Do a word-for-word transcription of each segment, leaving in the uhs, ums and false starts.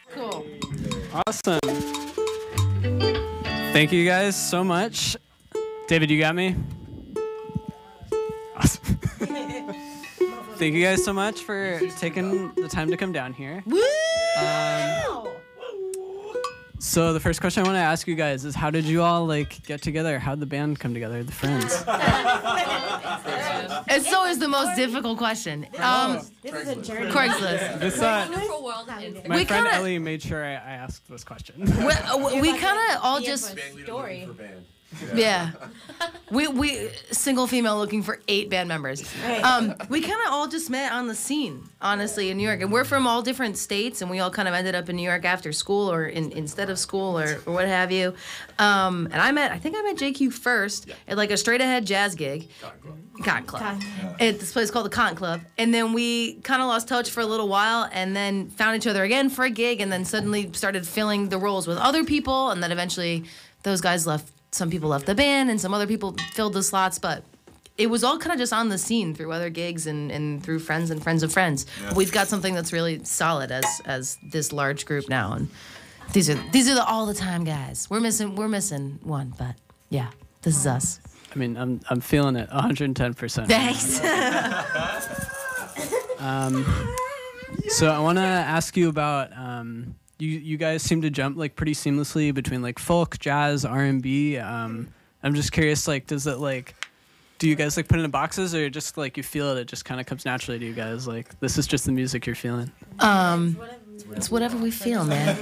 Cool. Awesome. Thank you guys so much. David, you got me? Awesome. Thank you guys so much for taking the time to come down here. Woo! Um, so the first question I want to ask you guys is, how did you all like get together? How'd the band come together, the friends? It's always the most difficult question. Um, This is a journey. Craigslist. This, uh, Wonderful world in my We friend kinda- Ellie made sure I, I asked this question. We, uh, we kind of all just, story. yeah. We we single female looking for eight band members. Um, we kind of all just met on the scene, honestly, in New York. And we're from all different states, and we all kind of ended up in New York after school or in, instead of school or, or what have you. Um, and I met, I think I met J Q first at like a straight ahead jazz gig. Cotton Club. At this place called the Cotton Club. And then we kind of lost touch for a little while and then found each other again for a gig and then suddenly started filling the roles with other people. And then eventually those guys left. Some people left the band and some other people filled the slots. But it was all kind of just on the scene through other gigs and, and through friends and friends of friends. Yeah. We've got something that's really solid as as this large group now. And these are these are the all the time guys. We're missing we're missing one, but yeah, this is us. I mean, I'm I'm feeling it one hundred ten percent. Thanks. um, so I want to ask you about um, you. You guys seem to jump like pretty seamlessly between like folk, jazz, R and B. Um, I'm just curious, like, does it like, do you guys like put it in boxes or just like you feel it? It just kind of comes naturally to you guys. Like, this is just the music you're feeling. Um, it's whatever we feel, man.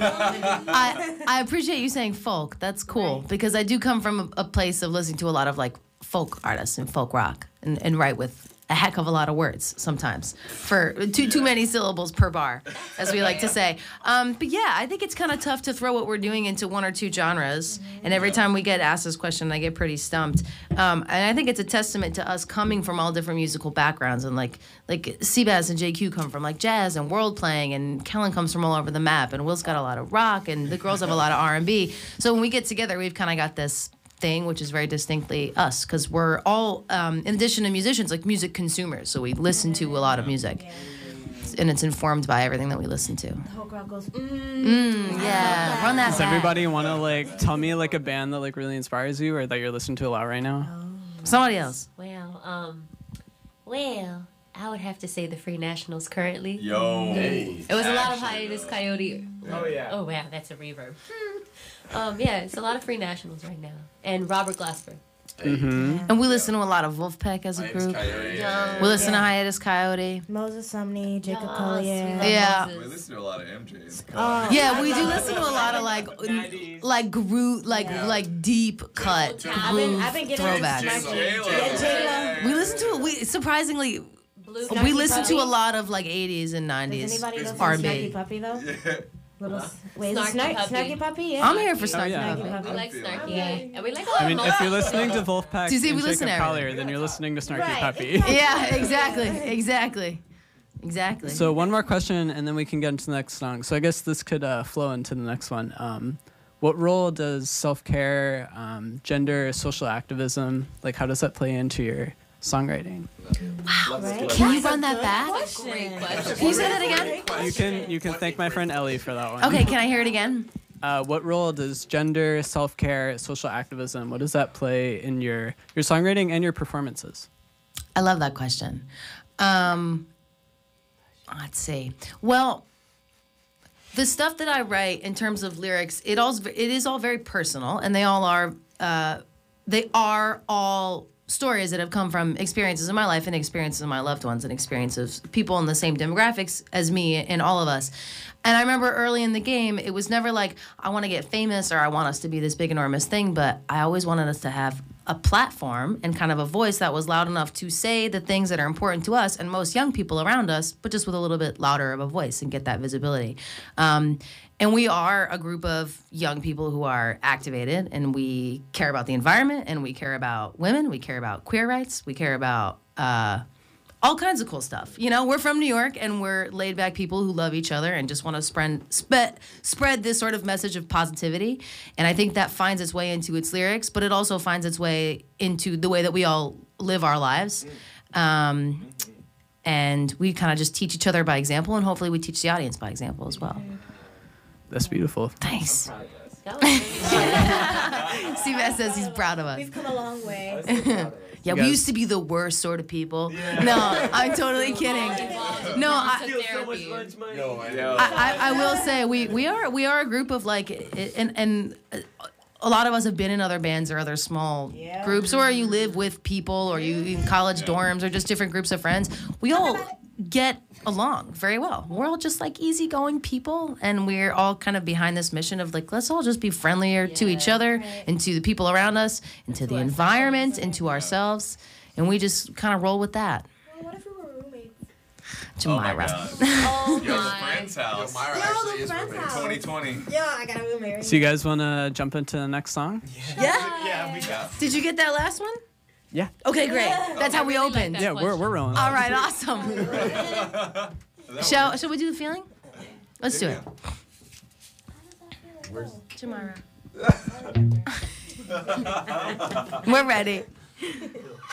I I appreciate you saying folk. That's cool because I do come from a, a place of listening to a lot of like folk artists and folk rock and, and write with a heck of a lot of words sometimes for too too many syllables per bar, as we like to say. Um, but yeah, I think it's kind of tough to throw what we're doing into one or two genres. And every time we get asked this question, I get pretty stumped. Um, and I think it's a testament to us coming from all different musical backgrounds. And like like Seabass and J Q come from like jazz and world playing, and Kellen comes from all over the map, and Will's got a lot of rock, and the girls have a lot of R and B. So when we get together, we've kind of got this thing, which is very distinctly us, because we're all, um, in addition to musicians, like music consumers. So we listen to a lot of music, and it's informed by everything that we listen to. The whole crowd goes, mm, Mm, yeah, run that Does back. everybody want to like tell me like a band that like really inspires you or that you're listening to a lot right now? Somebody else. Well, um, well, I would have to say the Free Nationals currently. Yo. It was a lot of Hiatus Coyote. Oh, yeah. Oh, wow, that's a reverb. um, yeah, it's a lot of Free Nationals right now. And Robert Glasper. Mm-hmm. And we listen to a lot Wolfpack as a Hiatus group. Coyote. Yeah. We listen Yeah. to Hiatus Coyote. Moses Sumney, Jacob Yes, Collier. we love Yeah. Moses. We listen to a lot of M Js. Oh, Yeah, we do listen to a lot of like, like groove, like Yeah. like deep cut I've been, groove I've been getting into throwbacks. Snarky. J-Lo. Yeah, J-Lo. We listen to we surprisingly Blue we Snarky listen to Puppy. a lot of like eighties and Does nineties anybody listen R to and Snarky B. Puppy though? Yeah. Little, wait, is it Snarky Snarky, Puppy. Snarky Puppy? Yeah. I'm here for Oh, Snarky yeah. Snarky We Puppy. like Snarky. And we like a I lot mean, of if you're listening to Wolfpack Do you see and we listen Jacob to Collier, everything? then you're listening to Snarky Right. Puppy. Yeah, exactly, exactly, exactly. So one more question, and then we can get into the next song. So I guess this could uh, flow into the next one. Um, what role does self-care, um, gender, social activism, like how does that play into your songwriting? Right? Can you run that back? great questions. Can you say that again? You can you can thank my friend Ellie for that one. Okay, can I hear it again? Uh, what role does gender, self-care, social activism, what does that play in your your songwriting and your performances? I love that question. Um, let's see. Well, the stuff that I write in terms of lyrics, it all it is all very personal, and they all are uh, they are all stories that have come from experiences in my life and experiences of my loved ones and experiences of people in the same demographics as me and all of us. And I remember early in the game, it was never like, I want to get famous or I want us to be this big, enormous thing, but I always wanted us to have a platform and kind of a voice that was loud enough to say the things that are important to us and most young people around us, but just with a little bit louder of a voice and get that visibility. Um, and we are a group of young people who are activated, and we care about the environment, and we care about women, we care about queer rights, we care about uh, all kinds of cool stuff. You know, we're from New York, and we're laid-back people who love each other and just want to spread, spread, spread this sort of message of positivity. And I think that finds its way into its lyrics, but it also finds its way into the way that we all live our lives. Um, and we kind of just teach each other by example, and hopefully we teach the audience by example as well. That's beautiful. Thanks. That was really Steve S says he's proud of us. We've come a long way. Yeah, You we guys- used to be the worst sort of people. No, I'm totally kidding. No, I, therapy. I, I, I will say we, we are we are a group of like, and and a lot of us have been in other bands or other small Yeah. groups, or you live with people, or you in college dorms, or just different groups of friends. We all get along very well. We're all just like easygoing people, and we're all kind of behind this mission of like, let's all just be friendlier to each other and to the people around us, and to the environment, and to ourselves, and we just kind of roll with that. Well, what if we were roommates? Jamira. Oh Yo, the my. friend's house. Myra Yo, actually the is friend's roommate. house. twenty twenty. Yo, I got a roommate. So you guys want to jump into the next song? Yeah. Yeah, we got. Did you get that last one? Yeah. Okay, great. That's how we really like opened. that. Yeah, we're we're rolling. All right, awesome. Shall Shall we do the feeling? Let's do it. Where's Jamira. We're ready.